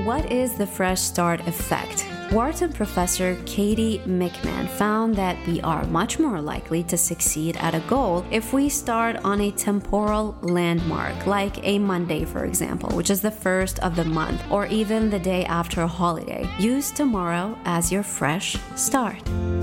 what is the fresh start effect? Wharton professor Katie McMahon found that we are much more likely to succeed at a goal if we start on a temporal landmark, like a Monday, for example, which is the first of the month, or even the day after a holiday. Use tomorrow as your fresh start.